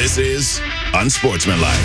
This is Unsportsmanlike.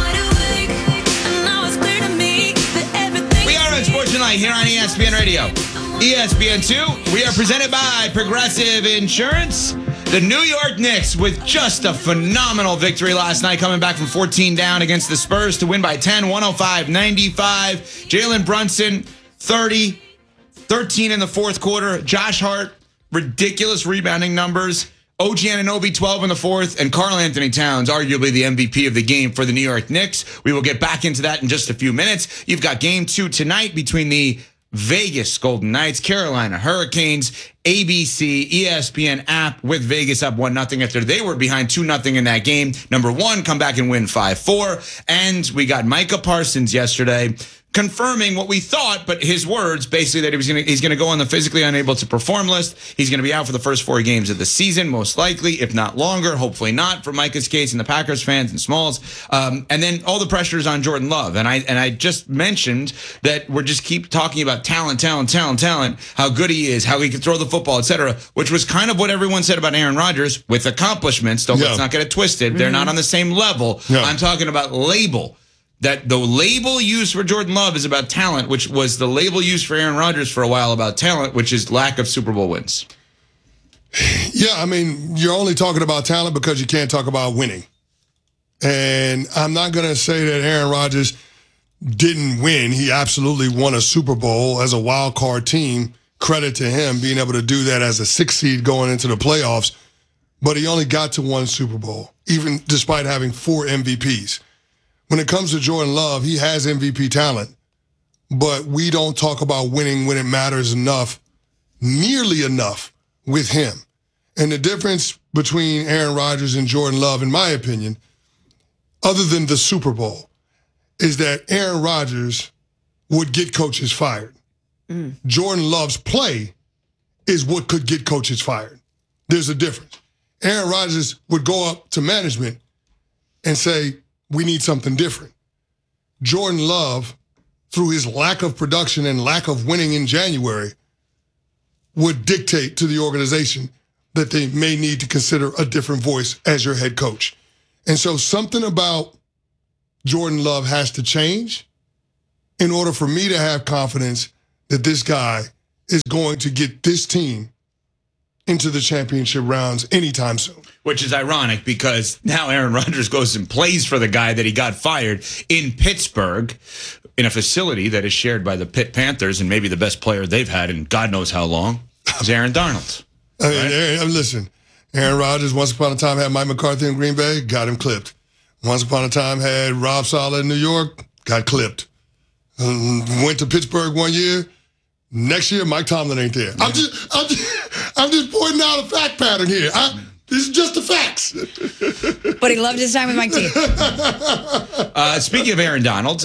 We are Unsportsmanlike here on ESPN Radio. ESPN2, we are presented by Progressive Insurance. The New York Knicks with just a phenomenal victory last night, coming back from 14 down against the Spurs to win by 10, 105-95. Jalen Brunson, 30, 13 in the fourth quarter. Josh Hart, ridiculous rebounding numbers. OG Anunoby, 12 in the fourth, and Karl Anthony Towns, arguably the MVP of the game for the New York Knicks. We will get back into that in just a few minutes. You've got game 2 tonight between the Vegas Golden Knights, Carolina Hurricanes, ABC, ESPN app with Vegas up 1-0 after they were behind 2-0 in that game. Number 1, come back and win 5-4. And we got Micah Parsons yesterday confirming what we thought, but his words basically that he's gonna go on the physically unable to perform list. He's gonna be out for the first 4 games of the season, most likely, if not longer. Hopefully not for Micah's case and the Packers fans and Smalls. And then all the pressure is on Jordan Love. And I just mentioned that we're just keep talking about talent, how good he is, how he can throw the football, etc., which was kind of what everyone said about Aaron Rodgers with accomplishments. Let's not get it twisted. They're not on the same level. I'm talking about label. That the label used for Jordan Love is about talent, which was the label used for Aaron Rodgers for a while about talent, which is lack of Super Bowl wins. Yeah, I mean, you're only talking about talent because you can't talk about winning. And I'm not going to say that Aaron Rodgers didn't win. He absolutely won a Super Bowl as a wild card team. Credit to him being able to do that as a 6th seed going into the playoffs. But he only got to 1 Super Bowl, even despite having 4 MVPs. When it comes to Jordan Love, he has MVP talent, but we don't talk about winning when it matters nearly enough with him. And the difference between Aaron Rodgers and Jordan Love, in my opinion, other than the Super Bowl, is that Aaron Rodgers would get coaches fired. Jordan Love's play is what could get coaches fired. There's a difference. Aaron Rodgers would go up to management and say, we need something different. Jordan Love, through his lack of production and lack of winning in January, would dictate to the organization that they may need to consider a different voice as your head coach. And so something about Jordan Love has to change in order for me to have confidence that this guy is going to get this team into the championship rounds anytime soon. Which is ironic because now Aaron Rodgers goes and plays for the guy that he got fired in Pittsburgh in a facility that is shared by the Pitt Panthers, and maybe the best player they've had in God knows how long is Aaron Donald. Listen, Aaron Rodgers once upon a time had Mike McCarthy in Green Bay, got him clipped. Once upon a time had Rob Saleh in New York, got clipped. Went to Pittsburgh one year. Next year, Mike Tomlin ain't there. I'm just pointing out a fact pattern here. This is just the facts. But he loved his time with Mike T. Speaking of Aaron Donald,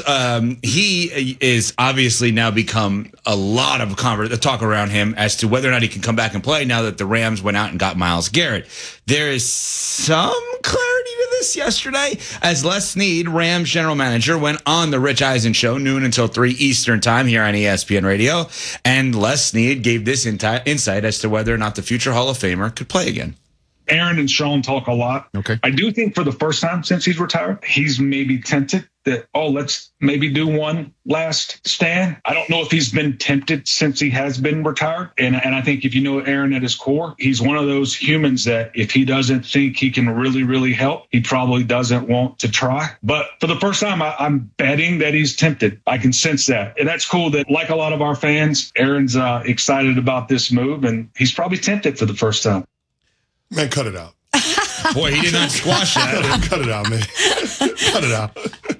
he is obviously now become a lot of talk around him as to whether or not he can come back and play now that the Rams went out and got Myles Garrett. There is some clarity to this yesterday as Les Snead, Rams general manager, went on the Rich Eisen show, noon until 3 Eastern time here on ESPN Radio. And Les Snead gave this insight as to whether or not the future Hall of Famer could play again. Aaron and Sean talk a lot. Okay. I do think for the first time since he's retired, he's maybe tempted that, let's maybe do one last stand. I don't know if he's been tempted since he has been retired. And I think if you know Aaron at his core, he's one of those humans that if he doesn't think he can really, really help, he probably doesn't want to try. But for the first time, I'm betting that he's tempted. I can sense that. And that's cool that, like a lot of our fans, Aaron's excited about this move, and he's probably tempted for the first time. Man, cut it out. Boy, he did not squash that. Cut it out, man. Cut it out.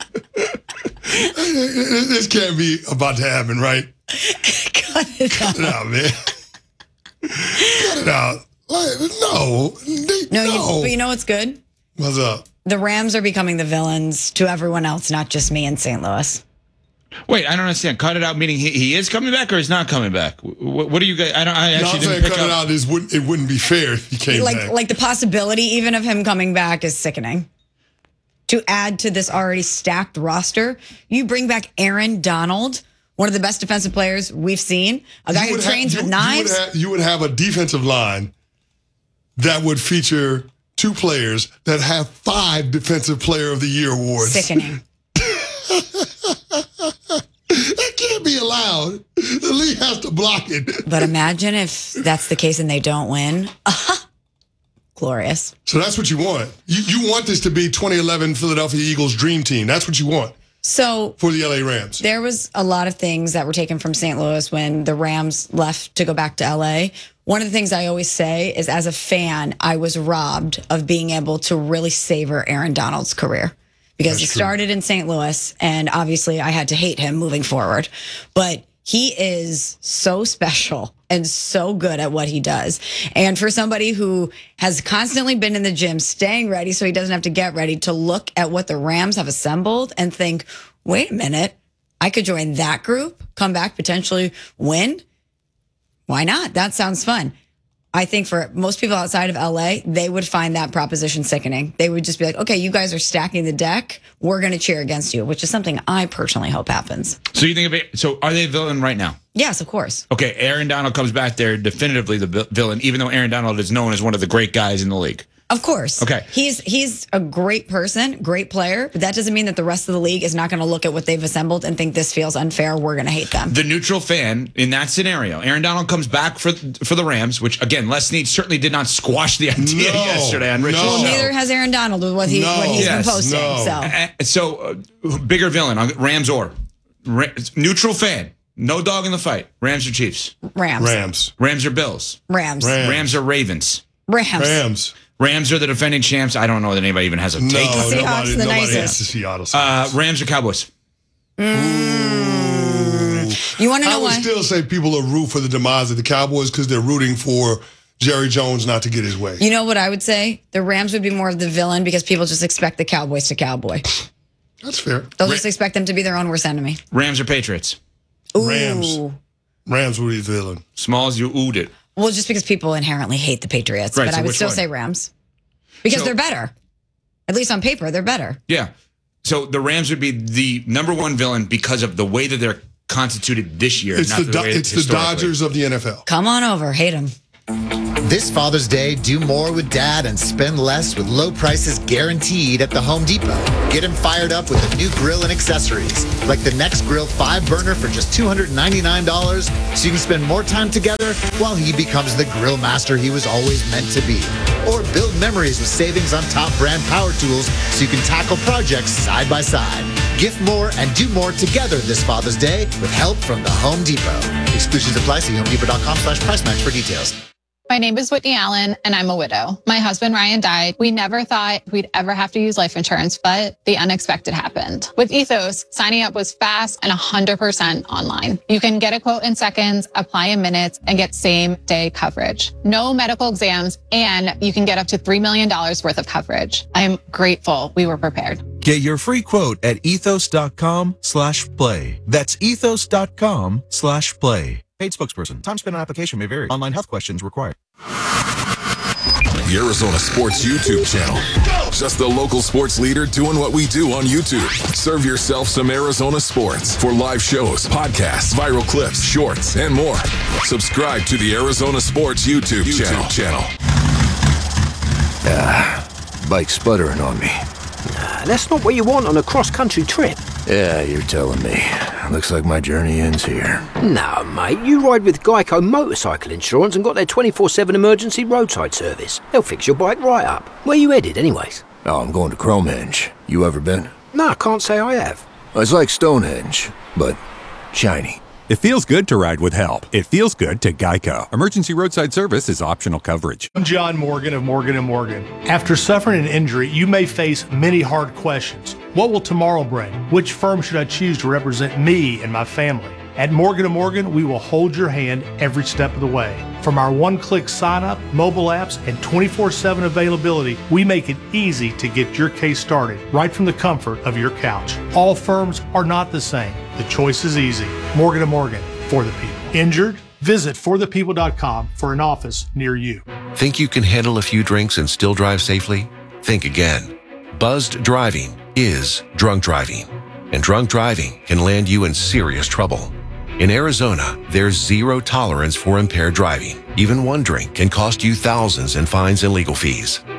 This can't be about to happen, right? Cut it out, man. Cut it out. No. But you know what's good? What's up? The Rams are becoming the villains to everyone else, not just me in St. Louis. Wait, I don't understand. Cut it out meaning he is coming back or he's not coming back? What do you guys? I'm saying cut it out. It wouldn't be fair if he came back. Like the possibility even of him coming back is sickening. To add to this already stacked roster, you bring back Aaron Donald, one of the best defensive players we've seen, a guy who trains with knives. You would have a defensive line that would feature two players that have 5 Defensive Player of the Year awards. Sickening. That can't be allowed. The league has to block it. But imagine if that's the case and they don't win. Glorious. So that's what you want. You want this to be 2011 Philadelphia Eagles dream team. That's what you want. So for the LA Rams. There was a lot of things that were taken from St. Louis when the Rams left to go back to LA. One of the things I always say is, as a fan, I was robbed of being able to really savor Aaron Donald's career. Because he started in St. Louis, and obviously I had to hate him moving forward. But he is so special and so good at what he does. And for somebody who has constantly been in the gym, staying ready so he doesn't have to get ready, to look at what the Rams have assembled and think, wait a minute, I could join that group, come back, potentially win. Why not? That sounds fun. I think for most people outside of LA, they would find that proposition sickening. They would just be like, okay, you guys are stacking the deck. We're going to cheer against you, which is something I personally hope happens. So you think of it, so are they a villain right now? Yes, of course. Okay, Aaron Donald comes back there, definitively the villain, even though Aaron Donald is known as one of the great guys in the league. Of course. Okay. He's a great person, great player, but that doesn't mean that the rest of the league is not going to look at what they've assembled and think this feels unfair. We're going to hate them. The neutral fan in that scenario, Aaron Donald comes back for the Rams, which again, Les Snead certainly did not squash the idea yesterday on Rich's show. Neither has Aaron Donald with what he's been posting. So bigger villain, Rams or neutral fan. No dog in the fight. Rams or Chiefs? Rams. Rams or Bills? Rams. Rams or Ravens? Rams. Rams are the defending champs. I don't know that anybody even has a take. Seahawks the nobody nicest. hates the Seattle Seahawks. Rams or Cowboys? You want to know I would why? still say people are root for the demise of the Cowboys because they're rooting for Jerry Jones not to get his way. You know what I would say? The Rams would be more of the villain because people just expect the Cowboys to cowboy. That's fair. They'll just expect them to be their own worst enemy. Rams or Patriots? Ooh. Rams would be the villain. Smalls, you oohed it. Well, just because people inherently hate the Patriots. Right, but so I would which still one? say Rams. Because they're better. At least on paper, they're better. Yeah. So the Rams would be the number one villain because of the way that they're constituted this year. It's not the way it's the Dodgers of the NFL. Come on over. Hate them. This Father's Day, do more with Dad and spend less with low prices guaranteed at the Home Depot. Get him fired up with a new grill and accessories, like the Next Grill 5-burner for just $299, so you can spend more time together while he becomes the grill master he was always meant to be. Or build memories with savings on top brand power tools so you can tackle projects side by side. Gift more and do more together this Father's Day with help from the Home Depot. Exclusions apply. See HomeDepot.com/price match for details. My name is Whitney Allen, and I'm a widow. My husband, Ryan, died. We never thought we'd ever have to use life insurance, but the unexpected happened. With Ethos, signing up was fast and 100% online. You can get a quote in seconds, apply in minutes, and get same-day coverage. No medical exams, and you can get up to $3 million worth of coverage. I'm grateful we were prepared. Get your free quote at ethos.com/play. That's ethos.com/play. Paid spokesperson. Time spent on application may vary. Online health questions required. The Arizona Sports YouTube channel. Just the local sports leader doing what we do on YouTube. Serve yourself some Arizona sports for live shows, podcasts, viral clips, shorts, and more. Subscribe to the Arizona Sports YouTube channel. Bike sputtering on me. That's not what you want on a cross-country trip. Yeah, you're telling me. Looks like my journey ends here. No, mate, you ride with Geico Motorcycle Insurance and got their 24/7 emergency roadside service. They'll fix your bike right up. Where you headed, anyways? Oh, I'm going to Cromehenge. You ever been? No, I can't say I have. It's like Stonehenge, but shiny. It feels good to ride with help. It feels good to Geico. Emergency roadside service is optional coverage. I'm John Morgan of Morgan & Morgan. After suffering an injury, you may face many hard questions. What will tomorrow bring? Which firm should I choose to represent me and my family? At Morgan & Morgan, we will hold your hand every step of the way. From our one-click sign-up, mobile apps, and 24/7 availability, we make it easy to get your case started right from the comfort of your couch. All firms are not the same. The choice is easy. Morgan & Morgan, for the people. Injured? Visit forthepeople.com for an office near you. Think you can handle a few drinks and still drive safely? Think again. Buzzed driving is drunk driving, and drunk driving can land you in serious trouble. In Arizona, there's zero tolerance for impaired driving. Even one drink can cost you thousands in fines and legal fees.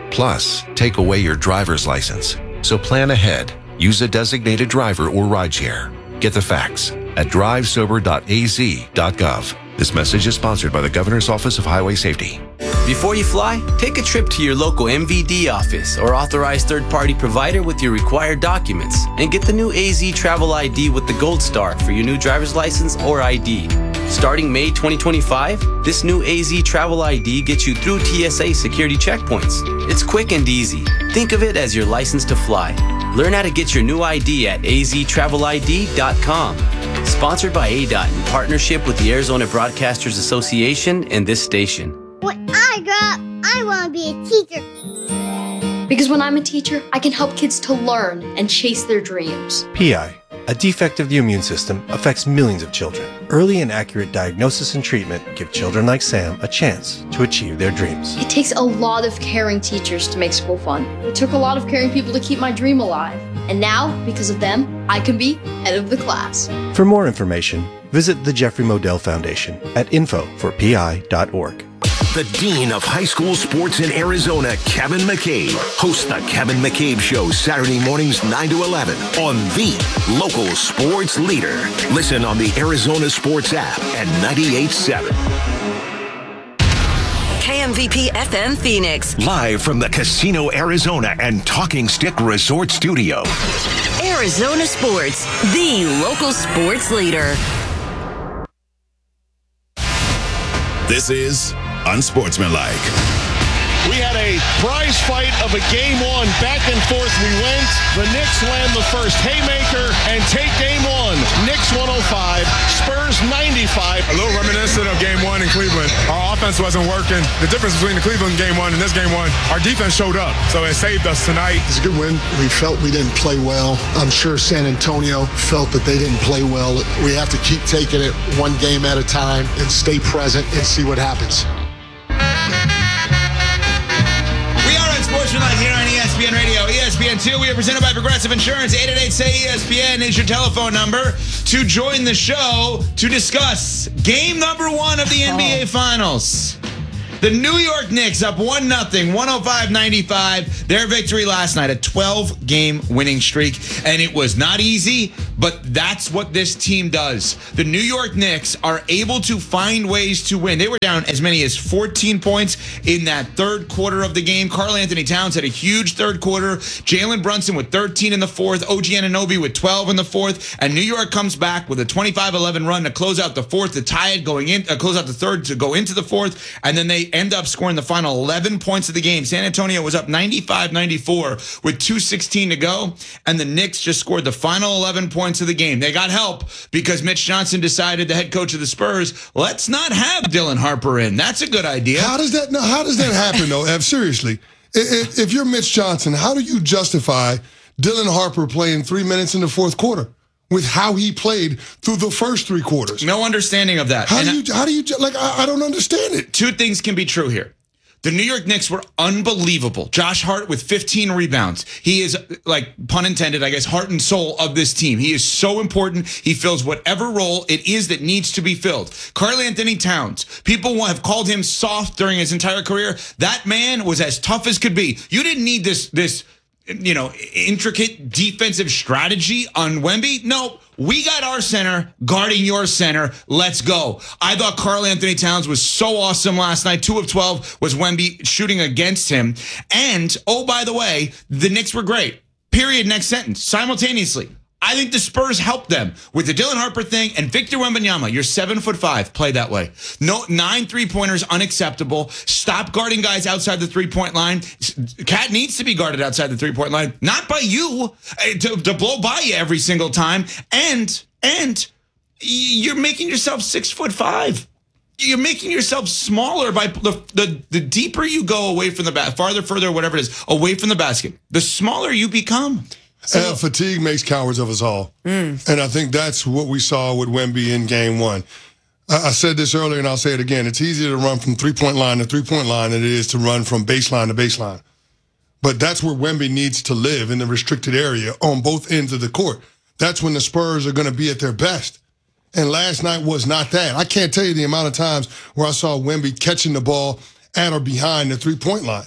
Plus, take away your driver's license. So plan ahead. Use a designated driver or rideshare. Get the facts at drivesober.az.gov. This message is sponsored by the Governor's Office of Highway Safety. Before you fly, take a trip to your local MVD office or authorized third-party provider with your required documents and get the new AZ Travel ID with the Gold Star for your new driver's license or ID. Starting May 2025, this new AZ Travel ID gets you through TSA security checkpoints. It's quick and easy. Think of it as your license to fly. Learn how to get your new ID at aztravelid.com. Sponsored by ADOT in partnership with the Arizona Broadcasters Association and this station. When I grow up, I want to be a teacher. Because when I'm a teacher, I can help kids to learn and chase their dreams. PI, a defect of the immune system, affects millions of children. Early and accurate diagnosis and treatment give children like Sam a chance to achieve their dreams. It takes a lot of caring teachers to make school fun. It took a lot of caring people to keep my dream alive. And now, because of them, I can be head of the class. For more information, visit the Jeffrey Modell Foundation at info4pi.org. The Dean of High School Sports in Arizona, Kevin McCabe, hosts the Kevin McCabe Show Saturday mornings 9 to 11 on the local sports leader. Listen on the Arizona Sports app at 98.7. KMVP FM Phoenix. Live from the Casino Arizona and Talking Stick Resort Studio. Arizona Sports, the local sports leader. This is Unsportsmanlike. We had a prize fight of a game one. Back and forth we went. The Knicks land the first haymaker and take game one. Knicks 105, Spurs 95. A little reminiscent of game one in Cleveland. Our offense wasn't working. The difference between the Cleveland game one and this game one, our defense showed up. So it saved us tonight. It's a good win. We felt we didn't play well. I'm sure San Antonio felt that they didn't play well. We have to keep taking it one game at a time and stay present and see what happens. Sportsmanlike here on ESPN Radio, ESPN2. We are presented by Progressive Insurance. 888-SAY-ESPN is your telephone number to join the show to discuss game number one of the NBA Finals. The New York Knicks up 1-0, 105-95. Their victory last night, a 12-game winning streak. And it was not easy, but that's what this team does. The New York Knicks are able to find ways to win. They were down as many as 14 points in that third quarter of the game. Karl-Anthony Towns had a huge third quarter. Jalen Brunson with 13 in the fourth. OG Anunoby with 12 in the fourth. And New York comes back with a 25-11 run to close out the fourth, to tie it going in, close out the third to go into the fourth. And then they end up scoring the final 11 points of the game. San Antonio was up 95-94 with 2:16 to go, and the Knicks just scored the final 11 points of the game. They got help because Mitch Johnson decided, the head coach of the Spurs, let's not have Dylan Harper in. That's a good idea. How does that happen, though, Ev? Seriously. If you're Mitch Johnson, how do you justify Dylan Harper playing 3 minutes in the fourth quarter with how he played through the first three quarters? No understanding of that. How do you I don't understand it. Two things can be true here. The New York Knicks were unbelievable. Josh Hart with 15 rebounds. He is, like, pun intended, I guess, heart and soul of this team. He is so important. He fills whatever role it is that needs to be filled. Karl-Anthony Towns, people have called him soft during his entire career. That man was as tough as could be. You didn't need this intricate defensive strategy on Wemby. No, we got our center guarding your center. Let's go. I thought Karl-Anthony Towns was so awesome last night. 2 of 12 was Wemby shooting against him. And, oh, by the way, the Knicks were great. Period. Next sentence. Simultaneously. I think the Spurs helped them with the Dylan Harper thing and Victor Wembanyama. You're 7'5". Play that way. No, 9 3-pointers, unacceptable. Stop guarding guys outside the 3-point line. Cat needs to be guarded outside the 3-point line, not by you to blow by you every single time. And you're making yourself 6'5". You're making yourself smaller by the deeper you go away from the basket, further, whatever it is, away from the basket, the smaller you become. Fatigue makes cowards of us all. And I think that's what we saw with Wemby in game one. I said this earlier, and I'll say it again. It's easier to run from three-point line to three-point line than it is to run from baseline to baseline. But that's where Wemby needs to live, in the restricted area on both ends of the court. That's when the Spurs are going to be at their best. And last night was not that. I can't tell you the amount of times where I saw Wemby catching the ball at or behind the three-point line.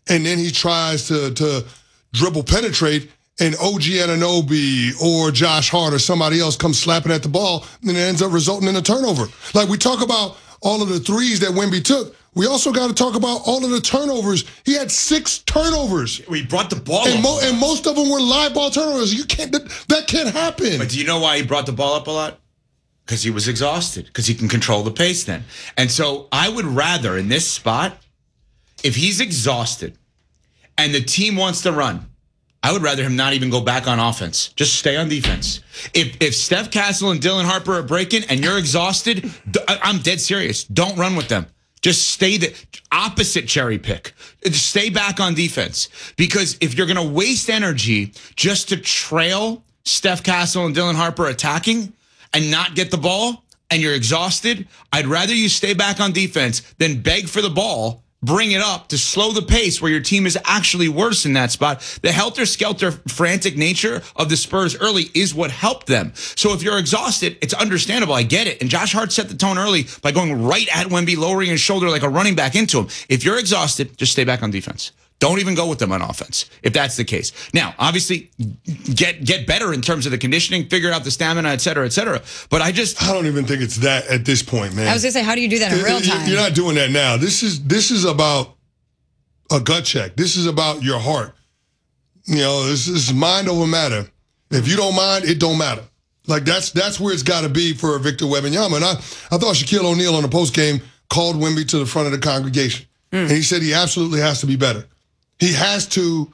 and then he tries to dribble penetrate, and OG Anunoby or Josh Hart or somebody else comes slapping at the ball, and it ends up resulting in a turnover. Like, we talk about all of the threes that Wemby took. We also got to talk about all of the turnovers. He had 6 turnovers. He brought the ball and up. And most of them were live ball turnovers. That can't happen. But do you know why he brought the ball up a lot? Because he was exhausted. Because he can control the pace then. And so I would rather, in this spot, if he's exhausted and the team wants to run, I would rather him not even go back on offense. Just stay on defense. If Steph Castle and Dylan Harper are breaking and you're exhausted, I'm dead serious. Don't run with them. Just stay the opposite cherry pick. Stay back on defense. Because if you're going to waste energy just to trail Steph Castle and Dylan Harper attacking and not get the ball and you're exhausted, I'd rather you stay back on defense than beg for the ball, bring it up to slow the pace where your team is actually worse in that spot. The helter-skelter frantic nature of the Spurs early is what helped them. So if you're exhausted, it's understandable. I get it. And Josh Hart set the tone early by going right at Wemby, lowering his shoulder like a running back into him. If you're exhausted, just stay back on defense. Don't even go with them on offense, if that's the case. Now, obviously, get better in terms of the conditioning, figure out the stamina, et cetera, et cetera. But I don't even think it's that at this point, man. I was going to say, how do you do that in real time? You're not doing that now. This is about a gut check. This is about your heart. You know, this is mind over matter. If you don't mind, it don't matter. Like, that's where it's got to be for Victor Wembanyama. And I thought Shaquille O'Neal on the postgame called Wemby to the front of the congregation. And he said he absolutely has to be better. He has to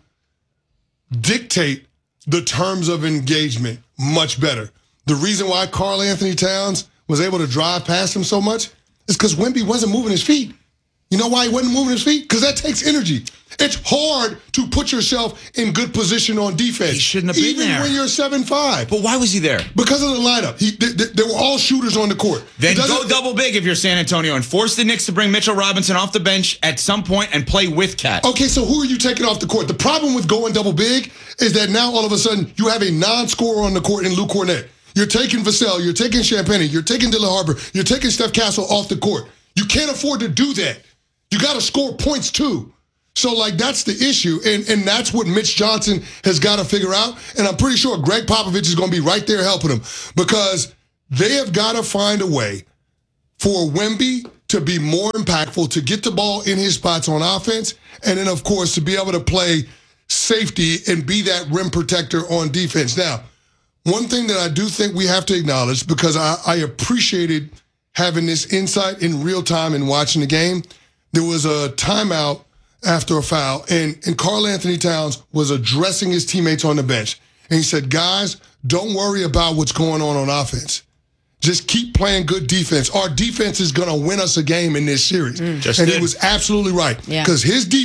dictate the terms of engagement much better. The reason why Karl Anthony Towns was able to drive past him so much is because Wemby wasn't moving his feet. You know why he wasn't moving his feet? Because that takes energy. It's hard to put yourself in good position on defense. He shouldn't have been there. Even when you're 7'5". But why was he there? Because of the lineup. They were all shooters on the court. Then go double big if you're San Antonio and force the Knicks to bring Mitchell Robinson off the bench at some point and play with Cat. Okay, so who are you taking off the court? The problem with going double big is that now all of a sudden you have a non-scorer on the court in Luke Cornett. You're taking Vassell, you're taking Champagnie, you're taking Dylan Harper, you're taking Steph Castle off the court. You can't afford to do that. You got to score points too. So, like, that's the issue, and that's what Mitch Johnson has got to figure out, and I'm pretty sure Greg Popovich is going to be right there helping him because they have got to find a way for Wemby to be more impactful, to get the ball in his spots on offense, and then, of course, to be able to play safety and be that rim protector on defense. Now, one thing that I do think we have to acknowledge, because I appreciated having this insight in real time and watching the game, there was a timeout after a foul, and Karl Anthony Towns was addressing his teammates on the bench. And he said, guys, don't worry about what's going on offense. Just keep playing good defense. Our defense is going to win us a game in this series. And he was absolutely right. Because his defense